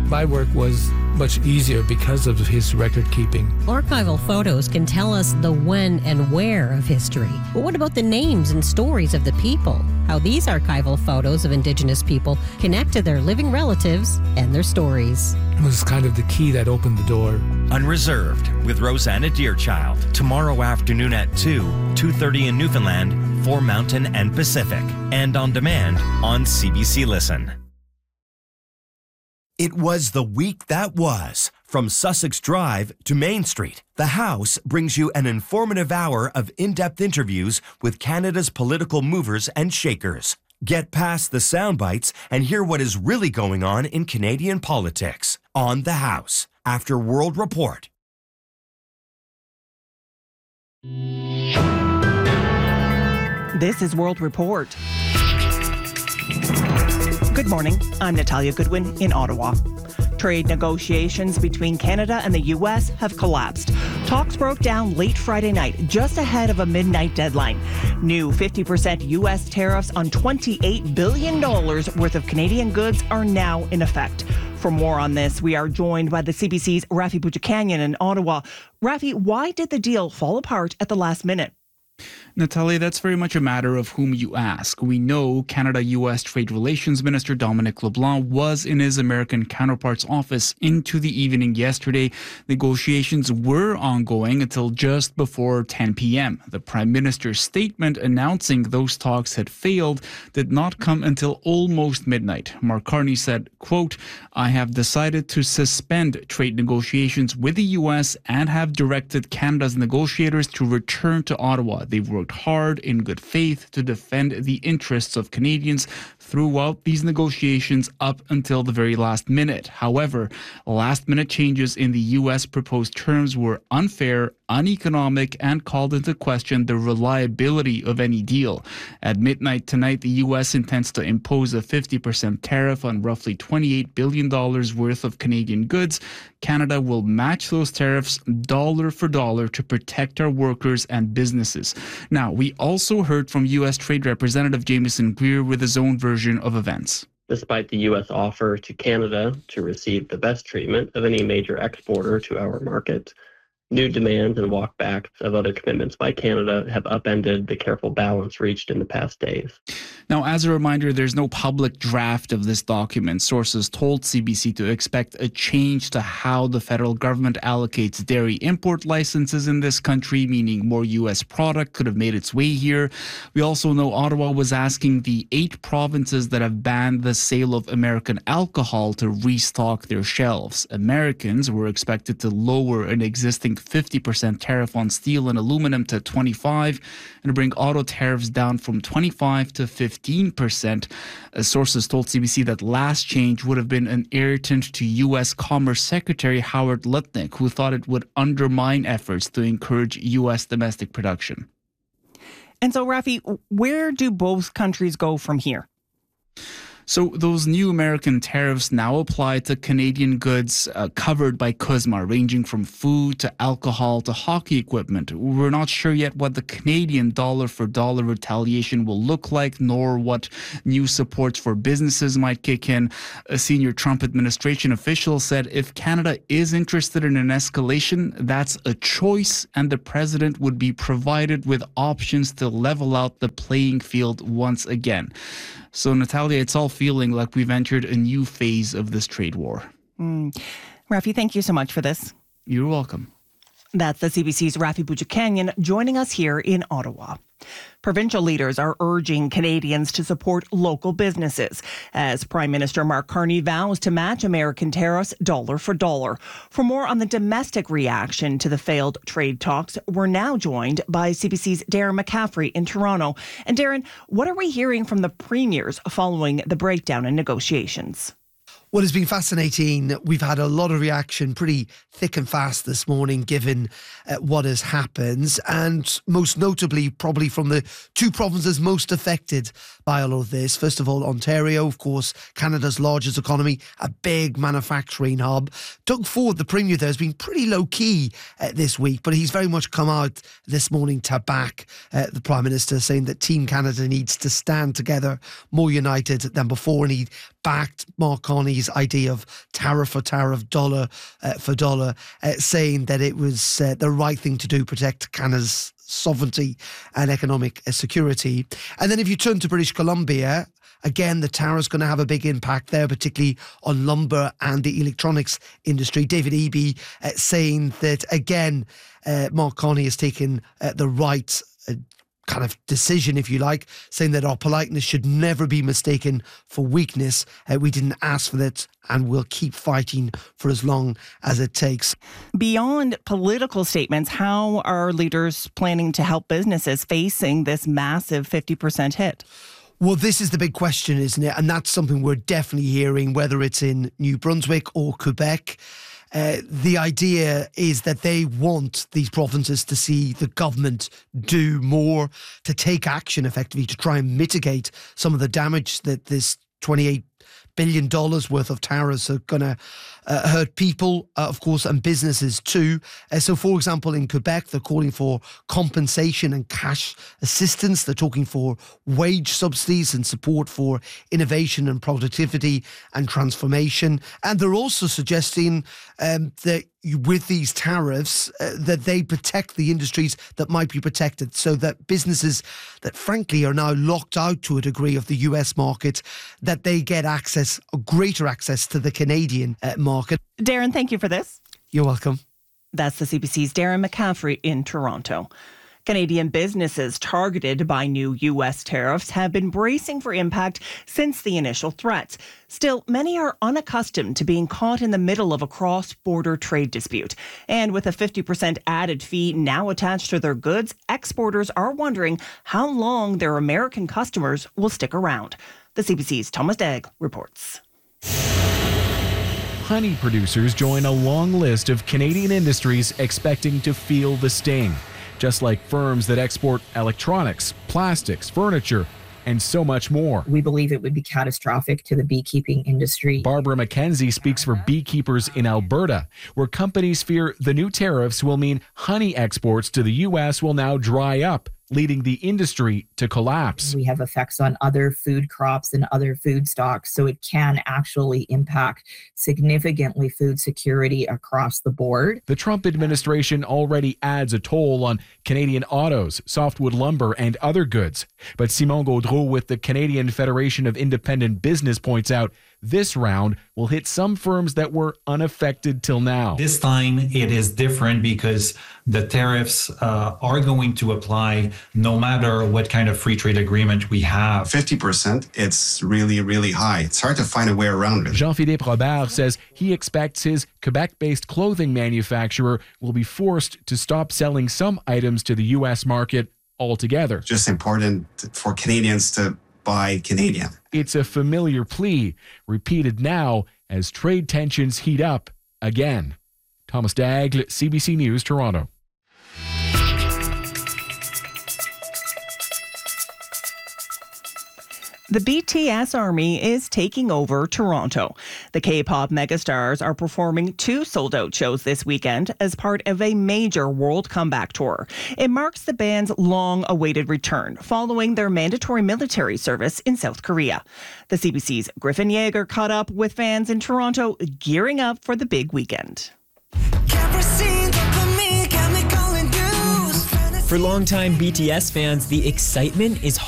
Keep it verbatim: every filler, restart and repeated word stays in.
My work was much easier because of his record keeping. Archival photos can tell us the when and where of history. But what about the names and stories of the people? How these archival photos of Indigenous people connect to their living relatives and their stories. It was kind of the key that opened the door. Unreserved with Rosanna Deerchild. Tomorrow afternoon at two, two thirty in Newfoundland, for Mountain and Pacific. And on demand on C B C Listen. It was the week that was. From Sussex Drive to Main Street, The House brings you an informative hour of in-depth interviews with Canada's political movers and shakers. Get past the sound bites and hear what is really going on in Canadian politics on The House after World Report. This is World Report. Good morning. I'm Natalia Goodwin in Ottawa. Trade negotiations between Canada and the U S have collapsed. Talks broke down late Friday night, just ahead of a midnight deadline. New fifty percent U S tariffs on twenty-eight billion dollars worth of Canadian goods are now in effect. For more on this, we are joined by the C B C's Rafi Boudjikanian in Ottawa. Rafi, why did the deal fall apart at the last minute? Natalia, that's very much a matter of whom you ask. We know Canada-U S Trade Relations Minister Dominic LeBlanc was in his American counterpart's office into the evening yesterday. Negotiations were ongoing until just before ten p.m. The Prime Minister's statement announcing those talks had failed did not come until almost midnight. Mark Carney said, quote, "I have decided to suspend trade negotiations with the U S and have directed Canada's negotiators to return to Ottawa. They've worked hard in good faith to defend the interests of Canadians throughout these negotiations up until the very last minute. However, last-minute changes in the U S proposed terms were unfair, uneconomic, and called into question the reliability of any deal. At midnight tonight, the U S intends to impose a fifty percent tariff on roughly twenty-eight billion dollars worth of Canadian goods. Canada will match those tariffs dollar for dollar to protect our workers and businesses." Now, we also heard from U S Trade Representative Jameson Greer with his own version of events. Despite the U S offer to Canada to receive the best treatment of any major exporter to our market, new demands and walkbacks of other commitments by Canada have upended the careful balance reached in the past days. Now, as a reminder, there's no public draft of this document. Sources told C B C to expect a change to how the federal government allocates dairy import licenses in this country, meaning more U S product could have made its way here. We also know Ottawa was asking the eight provinces that have banned the sale of American alcohol to restock their shelves. Americans were expected to lower an existing fifty percent tariff on steel and aluminum to twenty-five and bring auto tariffs down from twenty-five to fifteen percent. Uh, sources told C B C that last change would have been an irritant to U S Commerce Secretary Howard Lutnick, who thought it would undermine efforts to encourage U S domestic production. And so, Rafi, where do both countries go from here? So those new American tariffs now apply to Canadian goods uh, covered by CUSMA, ranging from food to alcohol to hockey equipment. We're not sure yet what the Canadian dollar-for-dollar retaliation will look like, nor what new supports for businesses might kick in. A senior Trump administration official said if Canada is interested in an escalation, that's a choice, and the president would be provided with options to level out the playing field once again. So, Natalia, it's all feeling like we've entered a new phase of this trade war. Mm. Rafi, thank you so much for this. You're welcome. That's the C B C's Rafi Boudjikanian joining us here in Ottawa. Provincial leaders are urging Canadians to support local businesses as Prime Minister Mark Carney vows to match American tariffs dollar for dollar. For more on the domestic reaction to the failed trade talks, we're now joined by C B C's Darren McCaffrey in Toronto. And Darren, what are we hearing from the premiers following the breakdown in negotiations? Well, it's been fascinating. We've had a lot of reaction pretty thick and fast this morning, given uh, what has happened. And most notably, probably from the two provinces most affected by all of this. First of all, Ontario, of course, Canada's largest economy, a big manufacturing hub. Doug Ford, the Premier there, has been pretty low-key uh, this week, but he's very much come out this morning to back uh, the Prime Minister, saying that Team Canada needs to stand together more united than before. And he backed Mark Carney's idea of tariff for tariff, dollar uh, for dollar, uh, saying that it was uh, the right thing to do, protect Canada's sovereignty and economic uh, security. And then if you turn to British Columbia, again, the tariff's going to have a big impact there, particularly on lumber and the electronics industry. David Eby uh, saying that, again, uh, Mark Carney has taken uh, the right uh, kind of decision, if you like, saying that our politeness should never be mistaken for weakness. Uh, we didn't ask for that, and we'll keep fighting for as long as it takes. Beyond political statements, how are leaders planning to help businesses facing this massive fifty percent hit? Well, this is the big question, isn't it? And that's something we're definitely hearing, whether it's in New Brunswick or Quebec. Uh, the idea is that they want these provinces to see the government do more, to take action effectively, to try and mitigate some of the damage that this twenty-eight billion dollars worth of tariffs are going to uh, hurt people, uh, of course, and businesses too. Uh, so, for example, in Quebec, they're calling for compensation and cash assistance. They're talking for wage subsidies and support for innovation and productivity and transformation. And they're also suggesting um, that with these tariffs, uh, that they protect the industries that might be protected, so that businesses that frankly are now locked out to a degree of the U S market, that they get access, greater access to the Canadian uh, market. Darren, thank you for this. You're welcome. That's the C B C's Darren McCaffrey in Toronto. Canadian businesses targeted by new U S tariffs have been bracing for impact since the initial threats. Still, many are unaccustomed to being caught in the middle of a cross-border trade dispute. And with a fifty percent added fee now attached to their goods, exporters are wondering how long their American customers will stick around. The C B C's Thomas Daigle reports. Honey producers join a long list of Canadian industries expecting to feel the sting. Just like firms that export electronics, plastics, furniture, and so much more. We believe it would be catastrophic to the beekeeping industry. Barbara McKenzie speaks for beekeepers in Alberta, where companies fear the new tariffs will mean honey exports to the U S will now dry up, leading the industry to collapse. We have effects on other food crops and other food stocks, so it can actually impact significantly food security across the board. The Trump administration already adds a toll on Canadian autos, softwood lumber, and other goods. But Simon Gaudreau with the Canadian Federation of Independent Business points out this round will hit some firms that were unaffected till now. This time it is different because the tariffs uh, are going to apply no matter what kind of free trade agreement we have. fifty percent, it's really, really high. It's hard to find a way around it. Jean-Philippe Robert says he expects his Quebec-based clothing manufacturer will be forced to stop selling some items to the U S market altogether. Just important for Canadians to buy Canadian. It's a familiar plea, repeated now as trade tensions heat up again. Thomas Daigle, C B C News, Toronto. The B T S Army is taking over Toronto. The K-pop megastars are performing two sold-out shows this weekend as part of a major world comeback tour. It marks the band's long-awaited return following their mandatory military service in South Korea. The C B C's Griffin Yeager caught up with fans in Toronto gearing up for the big weekend. For longtime B T S fans, the excitement is